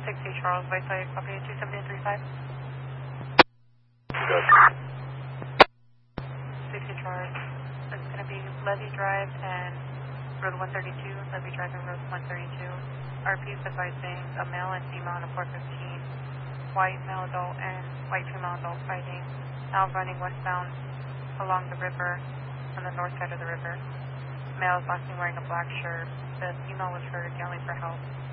6 Charles, Whiteside, copy 27035. Good. 6 Charles. It's going to be Levy Drive and Road 132, Levy Drive and Road 132. RP is advising a male and female on a 415. White male adult and white female adult fighting. Now running westbound along the river, on the north side of the river. Male is last seen wearing a black shirt. The female was heard yelling for help.